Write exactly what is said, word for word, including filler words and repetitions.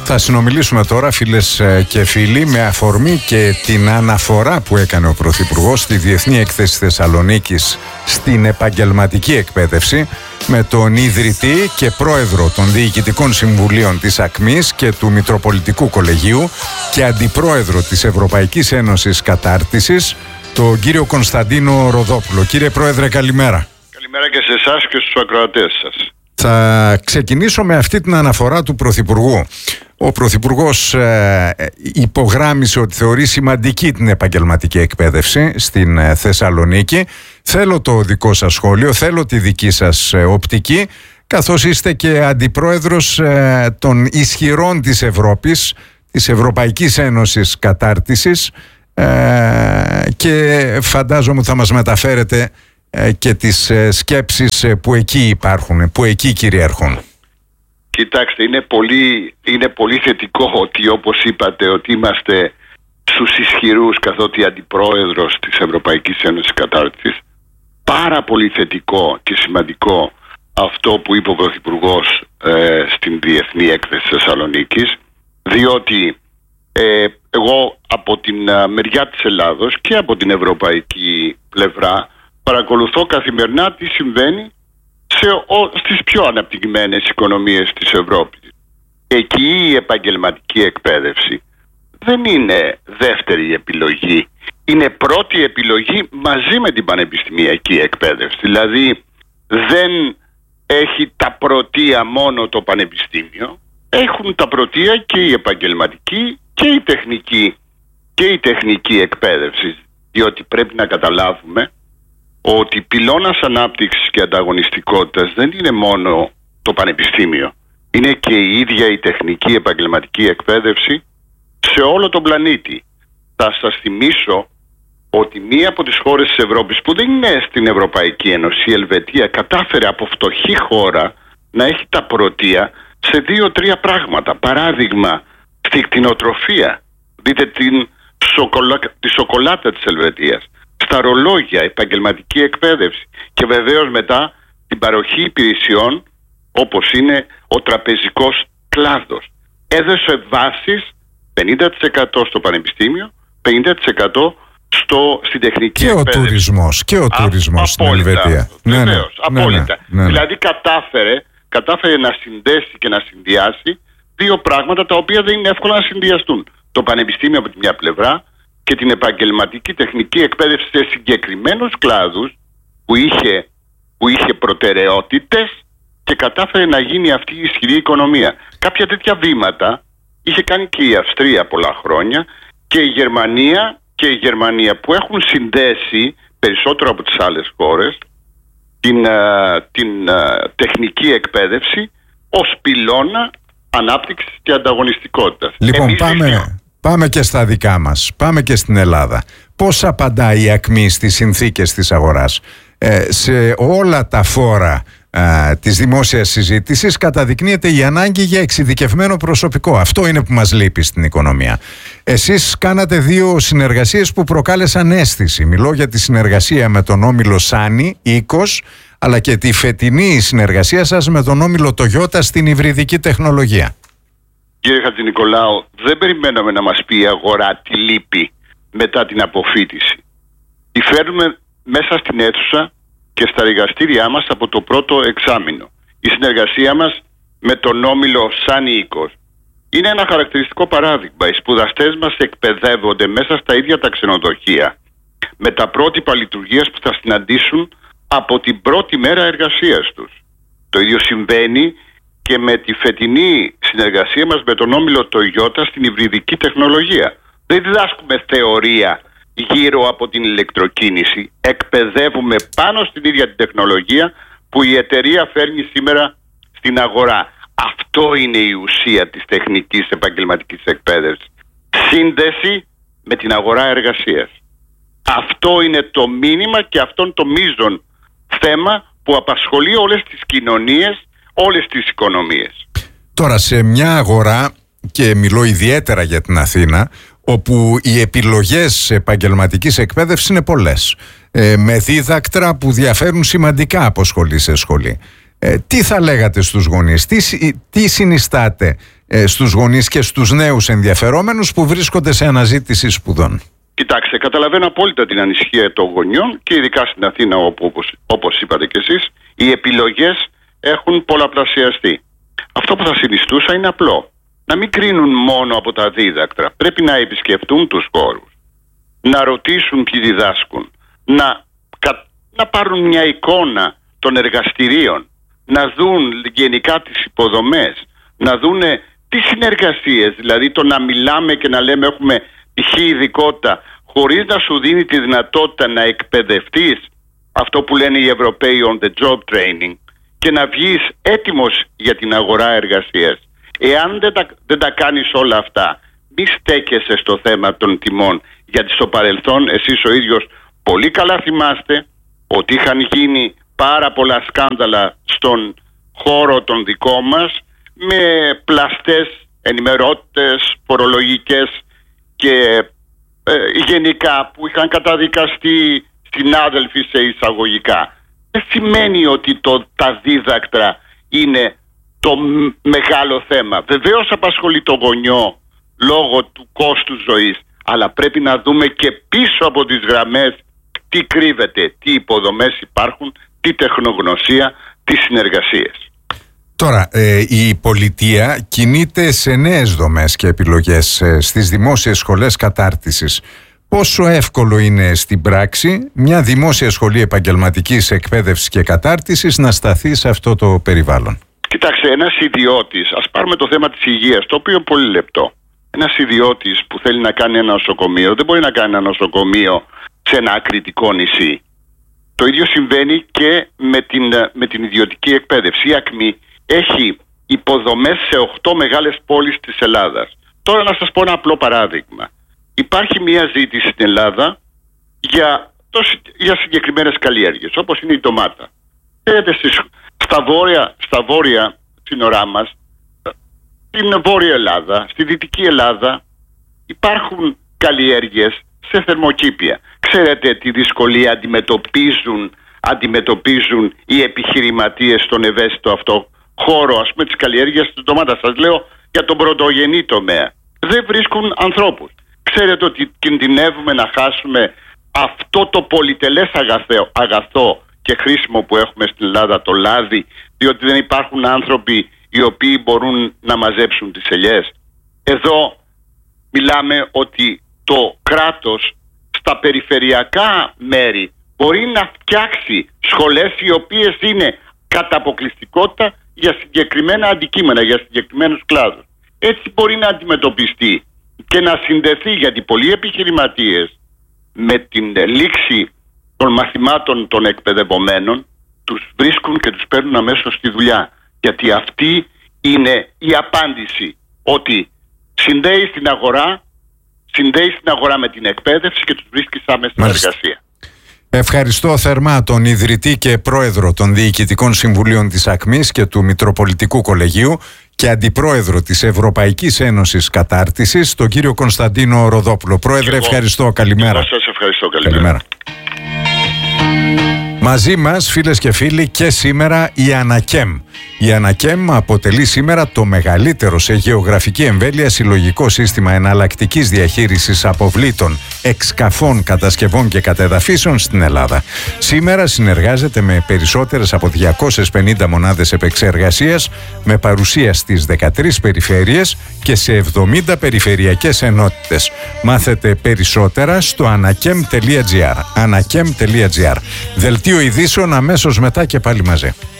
Θα συνομιλήσουμε τώρα, φίλες και φίλοι, με αφορμή και την αναφορά που έκανε ο Πρωθυπουργός στη Διεθνή Έκθεση Θεσσαλονίκης στην επαγγελματική εκπαίδευση με τον ιδρυτή και πρόεδρο των Διοικητικών Συμβουλίων της ΑΚΜΗΣ και του Μητροπολιτικού Κολεγίου και αντιπρόεδρο της Ευρωπαϊκής Ένωσης Κατάρτισης, τον κύριο Κωνσταντίνο Ροδόπουλο. Κύριε Πρόεδρε, καλημέρα. Καλημέρα και σε εσάς και στους ακροατές σας. Θα ξεκινήσω με αυτή την αναφορά του Πρωθυπουργού. Ο Πρωθυπουργός ε, υπογράμμισε ότι θεωρεί σημαντική την επαγγελματική εκπαίδευση στην ε, Θεσσαλονίκη. Θέλω το δικό σας σχόλιο, θέλω τη δική σας ε, οπτική, καθώς είστε και αντιπρόεδρος ε, των ισχυρών της Ευρώπης, της Ευρωπαϊκής Ένωσης Κατάρτισης, ε, και φαντάζομαι θα μας μεταφέρετε ε, και τις ε, σκέψεις ε, που εκεί υπάρχουν, που εκεί κυριαρχούν. Κοιτάξτε, είναι πολύ, είναι πολύ θετικό ότι, όπως είπατε, ότι είμαστε στους ισχυρούς καθότι αντιπρόεδρος της Ευρωπαϊκής Ένωσης Κατάρτισης. Πάρα πολύ θετικό και σημαντικό αυτό που είπε ο Πρωθυπουργός ε, στην Διεθνή Έκθεση Θεσσαλονίκης, διότι ε, εγώ από την α, μεριά της Ελλάδος και από την ευρωπαϊκή πλευρά παρακολουθώ καθημερινά τι συμβαίνει σε ο, στις πιο αναπτυγμένες οικονομίες της Ευρώπης. Εκεί η επαγγελματική εκπαίδευση δεν είναι δεύτερη επιλογή, είναι πρώτη επιλογή μαζί με την πανεπιστημιακή εκπαίδευση. Δηλαδή δεν έχει τα πρωτεία μόνο το πανεπιστήμιο, έχουν τα πρωτεία και η επαγγελματική και η τεχνική και η τεχνική εκπαίδευση, διότι πρέπει να καταλάβουμε ότι πυλώνας ανάπτυξης και ανταγωνιστικότητας δεν είναι μόνο το πανεπιστήμιο. Είναι και η ίδια η τεχνική επαγγελματική εκπαίδευση σε όλο τον πλανήτη. Θα σας θυμίσω ότι μία από τις χώρες της Ευρώπης που δεν είναι στην Ευρωπαϊκή Ένωση, η Ελβετία, κατάφερε από φτωχή χώρα να έχει τα πρωτεία σε δύο-τρία πράγματα. Παράδειγμα, στη κτηνοτροφία. Δείτε την σοκολα... τη σοκολάτα της Ελβετίας. Στα ρολόγια, επαγγελματική εκπαίδευση και βεβαίως μετά την παροχή υπηρεσιών όπως είναι ο τραπεζικός κλάδος. Έδωσε βάσεις πενήντα τοις εκατό στο πανεπιστήμιο, πενήντα τοις εκατό στο, στην τεχνική και εκπαίδευση. Ο τουρισμός, και ο τουρισμός στην Ελβετία. Βεβαίως, ναι, ναι, απόλυτα. Ναι, ναι, ναι. Δηλαδή κατάφερε, κατάφερε να συνδέσει και να συνδυάσει δύο πράγματα τα οποία δεν είναι εύκολα να συνδυαστούν. Το πανεπιστήμιο από τη μια πλευρά και την επαγγελματική τεχνική εκπαίδευση σε συγκεκριμένους κλάδους που είχε, που είχε προτεραιότητες και κατάφερε να γίνει αυτή η ισχυρή οικονομία. Κάποια τέτοια βήματα είχε κάνει και η Αυστρία πολλά χρόνια και η Γερμανία, και η Γερμανία που έχουν συνδέσει περισσότερο από τις άλλες χώρες την, την τεχνική εκπαίδευση ως πυλώνα ανάπτυξης και ανταγωνιστικότητας. Λοιπόν, Εμείς πάμε... δείχνουμε. Πάμε και στα δικά μας. Πάμε και στην Ελλάδα. Πώς απαντάει η ΑΚΜΗ στις συνθήκες της αγοράς? Ε, σε όλα τα φόρα ε, της δημόσιας συζήτησης καταδεικνύεται η ανάγκη για εξειδικευμένο προσωπικό. Αυτό είναι που μας λείπει στην οικονομία. Εσείς κάνατε δύο συνεργασίες που προκάλεσαν αίσθηση. Μιλώ για τη συνεργασία με τον όμιλο Σάνι, Οίκος, αλλά και τη φετινή συνεργασία σας με τον όμιλο Toyota στην υβριδική τεχνολογία. Κύριε Χατζηνικολάου, δεν περιμέναμε να μας πει η αγορά τι λείπει μετά την αποφοίτηση. Τη φέρνουμε μέσα στην αίθουσα και στα εργαστήριά μας από το πρώτο εξάμηνο. Η συνεργασία μας με τον όμιλο Σάνι Οίκος είναι ένα χαρακτηριστικό παράδειγμα. Οι σπουδαστές μας εκπαιδεύονται μέσα στα ίδια τα ξενοδοχεία με τα πρότυπα λειτουργίας που θα συναντήσουν από την πρώτη μέρα εργασίας τους. Το ίδιο συμβαίνει και με τη φετινή συνεργασία μας με τον όμιλο Toyota στην υβριδική τεχνολογία. Δεν διδάσκουμε θεωρία γύρω από την ηλεκτροκίνηση. Εκπαιδεύουμε πάνω στην ίδια την τεχνολογία που η εταιρεία φέρνει σήμερα στην αγορά. Αυτό είναι η ουσία της τεχνικής επαγγελματικής εκπαίδευσης. Σύνδεση με την αγορά εργασίας. Αυτό είναι το μήνυμα και αυτό είναι το μείζον θέμα που απασχολεί όλες τις κοινωνίες, όλες τις οικονομίες. Τώρα, σε μια αγορά, και μιλώ ιδιαίτερα για την Αθήνα, όπου οι επιλογές επαγγελματικής εκπαίδευσης είναι πολλές, ε, με δίδακτρα που διαφέρουν σημαντικά από σχολή σε σχολή. Ε, τι θα λέγατε στους γονείς, τι, τι συνιστάτε ε, στους γονείς και στους νέους ενδιαφερόμενους που βρίσκονται σε αναζήτηση σπουδών? Κοιτάξτε, καταλαβαίνω απόλυτα την ανησυχία των γονιών και ειδικά στην Αθήνα, όπου όπως, όπως είπατε κι εσείς, οι επιλογές έχουν πολλαπλασιαστεί. Αυτό που θα συνιστούσα είναι απλό. Να μην κρίνουν μόνο από τα δίδακτρα. Πρέπει να επισκεφτούν τους χώρους, να ρωτήσουν ποιοι διδάσκουν, να, να πάρουν μια εικόνα των εργαστηρίων, να δουν γενικά τις υποδομές, να δουν τις συνεργασίες, δηλαδή το να μιλάμε και να λέμε έχουμε π.χ. ειδικότητα, χωρίς να σου δίνει τη δυνατότητα να εκπαιδευτείς, αυτό που λένε οι Ευρωπαίοι on the job training, και να βγεις έτοιμος για την αγορά εργασίας. Εάν δεν τα, δεν τα κάνεις όλα αυτά, μη στέκεσαι στο θέμα των τιμών, γιατί στο παρελθόν εσείς ο ίδιος πολύ καλά θυμάστε ότι είχαν γίνει πάρα πολλά σκάνδαλα στον χώρο των δικό μας, με πλαστές ενημερώτες, φορολογικές και ε, γενικά που είχαν καταδικαστεί συνάδελφοι σε εισαγωγικά. Δεν σημαίνει ότι το, τα δίδακτρα είναι το μεγάλο θέμα. Βεβαίως απασχολεί το γονιό λόγω του κόστους ζωής, αλλά πρέπει να δούμε και πίσω από τις γραμμές τι κρύβεται, τι υποδομές υπάρχουν, τι τεχνογνωσία, τι συνεργασίες. Τώρα, ε, η πολιτεία κινείται σε νέες δομές και επιλογές ε, στις δημόσιες σχολές κατάρτισης. Πόσο εύκολο είναι στην πράξη μια δημόσια σχολή επαγγελματικής εκπαίδευσης και κατάρτισης να σταθεί σε αυτό το περιβάλλον? Κοιτάξτε, ένας ιδιώτης, ας πάρουμε το θέμα της υγείας, το οποίο είναι πολύ λεπτό. Ένας ιδιώτης που θέλει να κάνει ένα νοσοκομείο δεν μπορεί να κάνει ένα νοσοκομείο σε ένα ακριτικό νησί. Το ίδιο συμβαίνει και με την, με την ιδιωτική εκπαίδευση. Η ΑΚΜΗ έχει υποδομές σε οκτώ μεγάλες πόλεις της Ελλάδας. Τώρα να σας πω ένα απλό παράδειγμα. Υπάρχει μια ζήτηση στην Ελλάδα για, το, για συγκεκριμένες καλλιέργειες, όπως είναι η ντομάτα. Ξέρετε, στα βόρεια, στα βόρεια σύνορά μας, στην Βόρεια Ελλάδα, στη Δυτική Ελλάδα, υπάρχουν καλλιέργειες σε θερμοκήπια. Ξέρετε τι δυσκολία αντιμετωπίζουν, αντιμετωπίζουν οι επιχειρηματίες στον ευαίσθητο αυτό χώρο, ας πούμε, της καλλιέργειας της ντομάτας. Σας λέω για τον πρωτογενή τομέα. Δεν βρίσκουν ανθρώπους. Ξέρετε ότι κινδυνεύουμε να χάσουμε αυτό το πολυτελές αγαθό, αγαθό και χρήσιμο που έχουμε στην Ελλάδα, το λάδι, διότι δεν υπάρχουν άνθρωποι οι οποίοι μπορούν να μαζέψουν τις ελιές. Εδώ μιλάμε ότι το κράτος στα περιφερειακά μέρη μπορεί να φτιάξει σχολές οι οποίες είναι κατά αποκλειστικότητα για συγκεκριμένα αντικείμενα, για συγκεκριμένους κλάδους. Έτσι μπορεί να αντιμετωπιστεί και να συνδεθεί, γιατί πολλοί επιχειρηματίες με την λήξη των μαθημάτων των εκπαιδευομένων τους βρίσκουν και τους παίρνουν αμέσως στη δουλειά. Γιατί αυτή είναι η απάντηση, ότι συνδέει στην αγορά, συνδέει στην αγορά με την εκπαίδευση και τους βρίσκει άμεσα στην εργασία. Ευχαριστώ θερμά τον ιδρυτή και πρόεδρο των Διοικητικών Συμβουλίων της ΑΚΜΗς και του Μητροπολιτικού Κολεγίου και αντιπρόεδρο της Ευρωπαϊκής Ένωσης Κατάρτισης, τον κύριο Κωνσταντίνο Ροδόπουλο. Πρόεδρε, εγώ, ευχαριστώ. Καλημέρα. Εγώ σας ευχαριστώ. Καλημέρα. Καλημέρα. Μαζί μας, φίλες και φίλοι, και σήμερα η Ανακέμ. Η Ανακέμ αποτελεί σήμερα το μεγαλύτερο σε γεωγραφική εμβέλεια συλλογικό σύστημα εναλλακτικής διαχείρισης αποβλήτων, εξκαφών, κατασκευών και κατεδαφίσεων στην Ελλάδα. Σήμερα συνεργάζεται με περισσότερες από διακόσιες πενήντα μονάδες επεξεργασίας, με παρουσία στις δεκατρείς περιφέρειες και σε εβδομήντα περιφερειακές ενότητες. Μάθετε περισσότερα στο ανακέμ τελεία τζι άρ. ανακέμ τελεία τζι άρ. Δελτίο ειδήσεων αμέσως μετά και πάλι μαζί.